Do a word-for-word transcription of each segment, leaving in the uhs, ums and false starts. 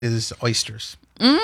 is oysters.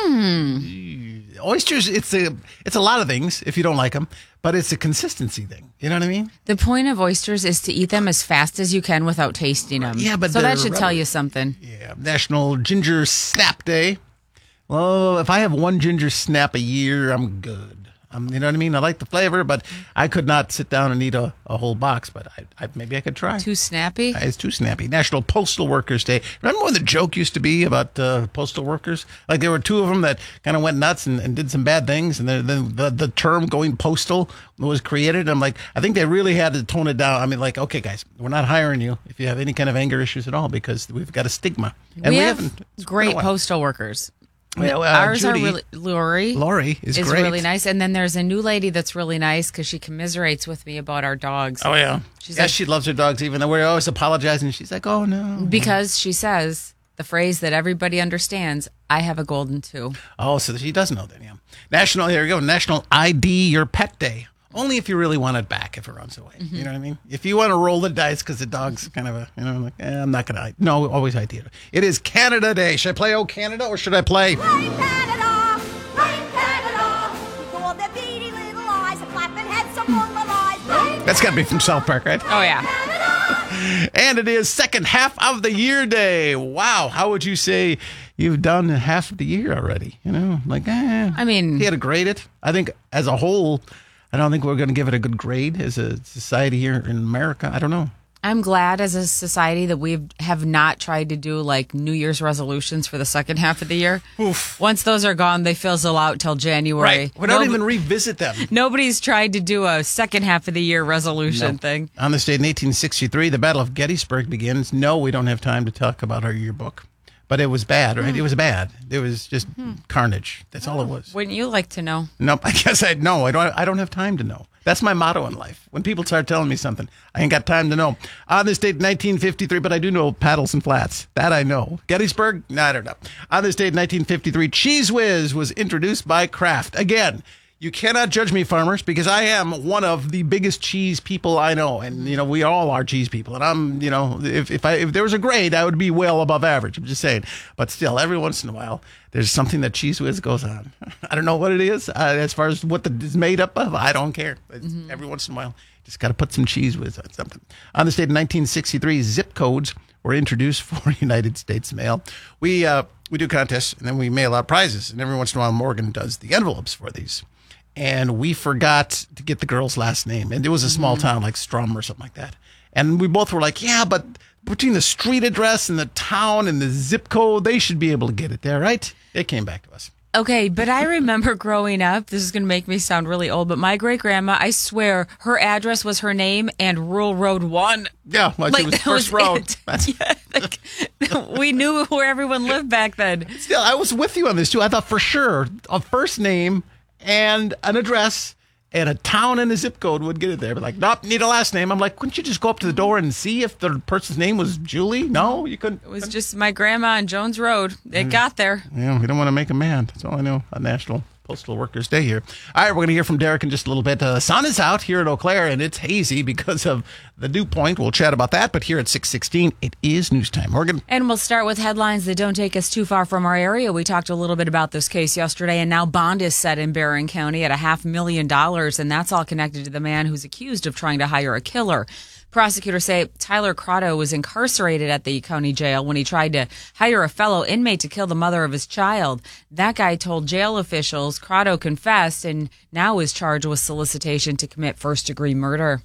Mm. Oysters, it's a it's a lot of things if you don't like them, but it's a consistency thing. You know what I mean? The point of oysters is to eat them as fast as you can without tasting them. Yeah, but so that should rubber. tell you something. Yeah, National Ginger Snap Day. Well, if I have one ginger snap a year, I'm good. Um, you know what I mean? I like the flavor, but I could not sit down and eat a, a whole box, but I, I, maybe I could try. Too snappy? It's too snappy. National Postal Workers Day. Remember when the joke used to be about uh, postal workers? Like there were two of them that kind of went nuts and, and did some bad things, and then the, the, the term going postal was created. And I'm like, I think they really had to tone it down. I mean, like, okay, guys, we're not hiring you if you have any kind of anger issues at all because we've got a stigma. And we, we have haven't. great postal workers. Well, uh, Ours Judy, are really, Lori. Lori is, is great. really nice. And then there's a new lady that's really nice because she commiserates with me about our dogs. Oh, yeah. She's yeah, like, she loves her dogs, even though we're always apologizing. She's like, oh, no. Because she says the phrase that everybody understands, I have a golden too. Oh, so she does know that, yeah. National, here we go, National I D Your Pet Day. Only if you really want it back if it runs away. Mm-hmm. You know what I mean? If you want to roll the dice because the dog's kind of a, you know, like, eh, I'm not going to. No, always I D it. It is Canada Day. Should I play Oh Canada or should I play? Hey Canada, hey Canada, with all their beady little eyes and clapping heads among the lies. Hey, That's got to be from South Park, right? Oh, yeah. Canada. And it is second half of the year day. Wow. How would you say you've done half of the year already? You know, like, eh. I mean, you had to grade it. I think as a whole, I don't think we're going to give it a good grade as a society here in America. I don't know. I'm glad as a society that we have not tried to do like New Year's resolutions for the second half of the year. Oof. Once those are gone, they fizzle out till January. Right. We don't Nob- even revisit them. Nobody's tried to do a second half of the year resolution No. thing. On this date in eighteen sixty-three, the Battle of Gettysburg begins. No, we don't have time to talk about our yearbook. But it was bad, right? It was bad. It was just carnage. That's all it was. Wouldn't you like to know? Nope. I guess I no. I don't. I don't have time to know. That's my motto in life. When people start telling me something, I ain't got time to know. On this date, nineteen fifty-three, but I do know Paddles and Flats. That I know. Gettysburg? No, I don't know. On this date, nineteen fifty-three, Cheese Whiz was introduced by Kraft. Again, you cannot judge me, farmers, because I am one of the biggest cheese people I know. And, you know, we all are cheese people. And I'm, you know, if if, I, if there was a grade, I would be well above average. I'm just saying. But still, every once in a while, there's something that Cheese Whiz goes on. I don't know what it is. Uh, as far as what the, it's made up of, I don't care. Mm-hmm. Every once in a while, just got to put some Cheese Whiz on something. On this date in nineteen sixty-three, zip codes were introduced for United States mail. We, uh, we do contests, and then we mail out prizes. And every once in a while, Morgan does the envelopes for these. And we forgot to get the girl's last name. And it was a small mm-hmm. town like Strum or something like that. And we both were like, yeah, but between the street address and the town and the zip code, they should be able to get it there, right? It came back to us. Okay, but I remember growing up, this is going to make me sound really old, but my great-grandma, I swear, her address was her name and Rural Road one. Yeah, well, like, it was that first was road. it. That's Yeah, like, we knew where everyone lived back then. Still, I was with you on this, too. I thought for sure a first name and an address and a town and a zip code would get it there. But like, nope, need a last name. I'm like, couldn't you just go up to the door and see if the person's name was Julie? No, you couldn't. It was just my grandma on Jones Road. It mm. got there. Yeah, we don't want to make a man. That's all I know on National Postal Workers Day here. All right, we're going to hear from Derek in just a little bit. Uh, the sun is out here at Eau Claire, and it's hazy because of the dew point. We'll chat about that, but here at six sixteen, it is news time. Morgan? And we'll start with headlines that don't take us too far from our area. We talked a little bit about this case yesterday, and now bond is set in Barron County at a half million dollars, and that's all connected to the man who's accused of trying to hire a killer. Prosecutors say Tyler Crotto was incarcerated at the county jail when he tried to hire a fellow inmate to kill the mother of his child. That guy told jail officials Crotto confessed and now is charged with solicitation to commit first-degree murder.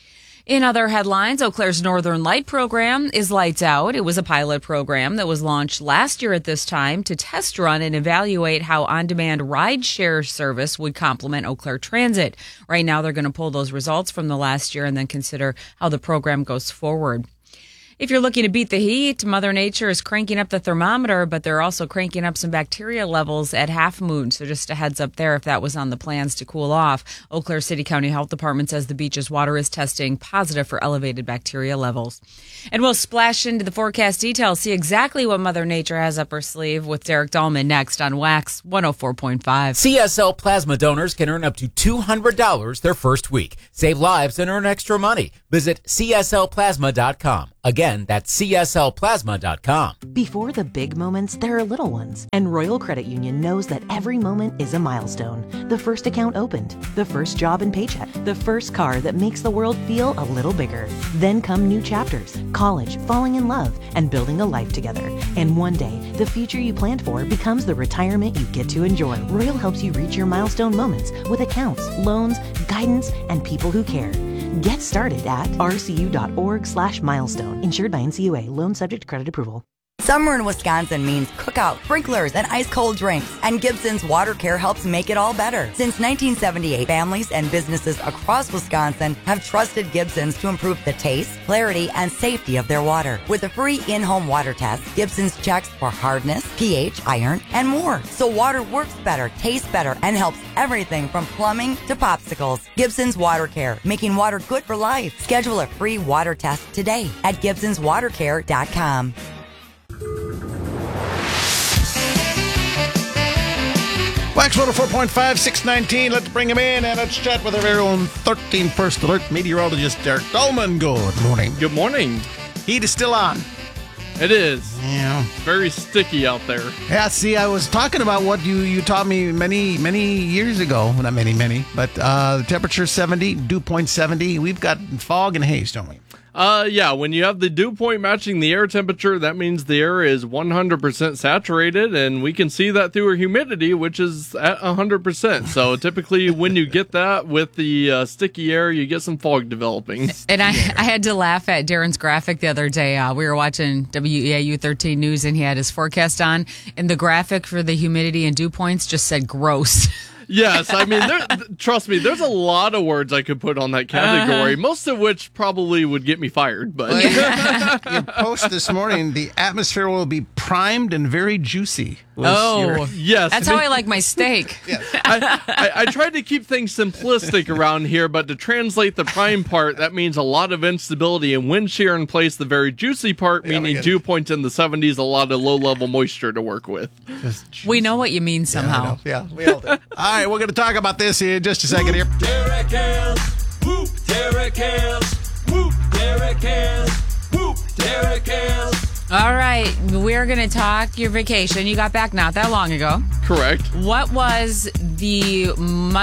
In other headlines, Eau Claire's Northern Light program is Lights Out. It was a pilot program that was launched last year at this time to test run and evaluate how on-demand ride-share service would complement Eau Claire Transit. Right now, they're going to pull those results from the last year and then consider how the program goes forward. If you're looking to beat the heat, Mother Nature is cranking up the thermometer, but they're also cranking up some bacteria levels at Half Moon. So just a heads up there if that was on the plans to cool off. Eau Claire City County Health Department says the beach's water is testing positive for elevated bacteria levels. And we'll splash into the forecast details, see exactly what Mother Nature has up her sleeve with Derek Dahlman next on Wax one oh four point five. C S L plasma donors can earn up to two hundred dollars their first week. Save lives and earn extra money. Visit C S L plasma dot com. Again, that's C S L plasma dot com. Before the big moments, there are little ones. And Royal Credit Union knows that every moment is a milestone. The first account opened, the first job and paycheck, the first car that makes the world feel a little bigger. Then come new chapters, college, falling in love, and building a life together. And one day, the future you planned for becomes the retirement you get to enjoy. Royal helps you reach your milestone moments with accounts, loans, guidance, and people who care. Get started at rcu.org slash milestone. Insured by N C U A. Loan subject to credit approval. Summer in Wisconsin means cookout, sprinklers, and ice-cold drinks. And Gibson's Water Care helps make it all better. Since nineteen seventy-eight, families and businesses across Wisconsin have trusted Gibson's to improve the taste, clarity, and safety of their water. With a free in-home water test, Gibson's checks for hardness, pH, iron, and more. So water works better, tastes better, and helps everything from plumbing to popsicles. Gibson's Water Care, making water good for life. Schedule a free water test today at gibsons water care dot com. Wax one oh four point five, six nineteen. Let's bring him in and let's chat with our very own thirteen First Alert meteorologist, Derek Dolman. Good morning. Good morning. Heat is still on. It is. Yeah. It's very sticky out there. Yeah, see, I was talking about what you, you taught me many, many years ago. Well, not many, many, but uh, the temperature seventy, dew point seventy. We've got fog and haze, don't we? Uh, yeah, when you have the dew point matching the air temperature, that means the air is one hundred percent saturated, and we can see that through our humidity, which is at one hundred percent. So typically when you get that with the uh, sticky air, you get some fog developing. And I, I had to laugh at Darren's graphic the other day. Uh, we were watching W E A U thirteen News, and he had his forecast on, and the graphic for the humidity and dew points just said gross. Yes, I mean, there, trust me, there's a lot of words I could put on that category, uh-huh. most of which probably would get me fired. But your post this morning, the atmosphere will be primed and very juicy. Oh, your... yes. That's I mean, how I like my steak. Yes. I, I, I tried to keep things simplistic around here, but to translate the prime part, that means a lot of instability and wind shear in place. The very juicy part, yeah, meaning dew points in the seventies, a lot of low-level moisture to work with. We know what you mean somehow. Yeah, yeah we all do. All right, we're going to talk about this in just a second here. Derek Hills, whoop, Derek Hills, whoop, Derek Hills, whoop, Derek Hills. All right, we're going to talk your vacation. You got back not that long ago. Correct. What was the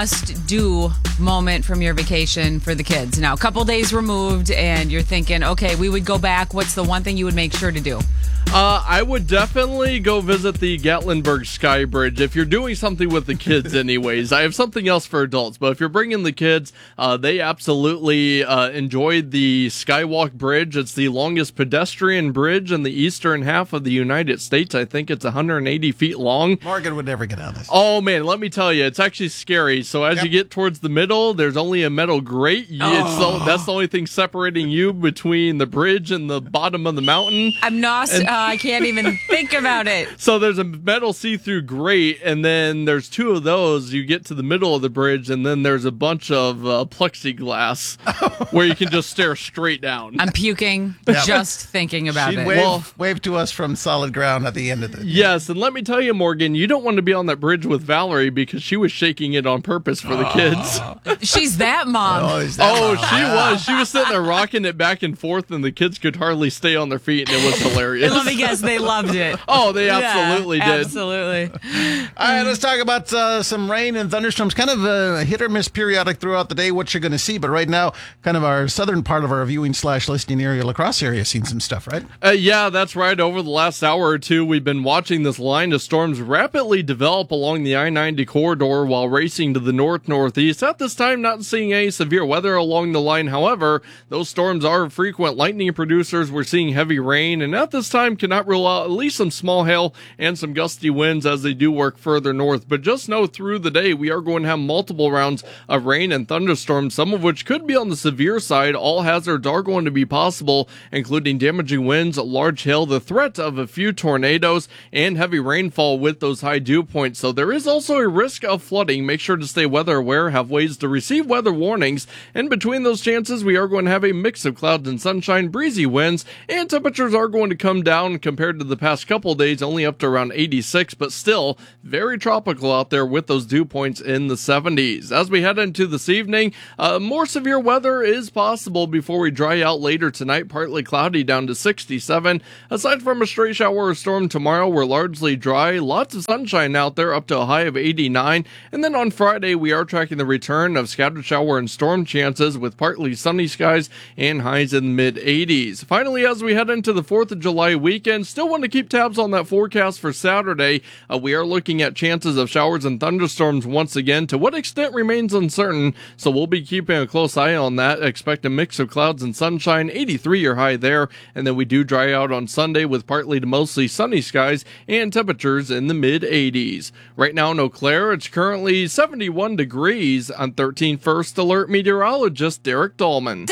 must-do moment from your vacation for the kids? Now, a couple days removed, and you're thinking, okay, we would go back. What's the one thing you would make sure to do? Uh, I would definitely go visit the Gatlinburg Sky Bridge if you're doing something with the kids anyways. I have something else for adults, but if you're bringing the kids, uh, they absolutely uh, enjoyed the Skywalk Bridge. It's the longest pedestrian bridge in the eastern half of the United States. I think it's one hundred eighty feet long. Morgan would never get on this. Oh, man, let me tell you, it's actually scary. So as yep. you get towards the middle, there's only a metal grate. Oh. It's the, that's the only thing separating you between the bridge and the bottom of the mountain. I'm not... And- Uh, I can't even think about it. So there's a metal see-through grate, and then there's two of those. You get to the middle of the bridge, and then there's a bunch of uh, plexiglass where you can just stare straight down. I'm puking Yep. just thinking about She'd it. wave, Well- wave to us from solid ground at the end of the... Yes, and let me tell you, Morgan, you don't want to be on that bridge with Valerie because she was shaking it on purpose for the kids. She's that mom. Oh, is that Oh, mom? she was. She was sitting there rocking it back and forth, and the kids could hardly stay on their feet, and it was hilarious. Let me guess, they loved it. Oh, they absolutely Yeah, did. Absolutely. All right, let's talk about uh, some rain and thunderstorms. Kind of uh, hit or miss periodic throughout the day, what you're going to see. But right now, kind of our southern part of our viewing slash listening area, La Crosse area, seen some stuff, right? Uh, yeah, that's right. Over the last hour or two, we've been watching this line of storms rapidly develop along the I ninety corridor while racing to the north-northeast. At this time, not seeing any severe weather along the line. However, those storms are frequent lightning producers. We're seeing heavy rain, and at this time, cannot rule out at least some small hail and some gusty winds as they do work further north. But just know through the day, we are going to have multiple rounds of rain and thunderstorms, some of which could be on the severe side. All hazards are going to be possible, including damaging winds, large hail, the threat of a few tornadoes, and heavy rainfall with those high dew points. So there is also a risk of flooding. Make sure to stay weather aware, have ways to receive weather warnings. And between those chances, we are going to have a mix of clouds and sunshine, breezy winds, and temperatures are going to come down down compared to the past couple of days, only up to around eighty-six, but still very tropical out there with those dew points in the seventies. As we head into this evening, uh, more severe weather is possible before we dry out later tonight. Partly cloudy down to sixty-seven. Aside from a stray shower or storm tomorrow, we're largely dry. Lots of sunshine out there up to a high of eighty-nine. And then on Friday, we are tracking the return of scattered shower and storm chances with partly sunny skies and highs in the mid eighties. Finally, as we head into the fourth of July weekend, still want to keep tabs on that forecast for Saturday. Uh, we are looking at chances of showers and thunderstorms once again. To what extent remains uncertain, so we'll be keeping a close eye on that. Expect a mix of clouds and sunshine, eighty-three your high there, and then we do dry out on Sunday with partly to mostly sunny skies and temperatures in the mid eighties. Right now in Eau Claire, it's currently seventy-one degrees. On thirteen First Alert meteorologist Derek Dahlman.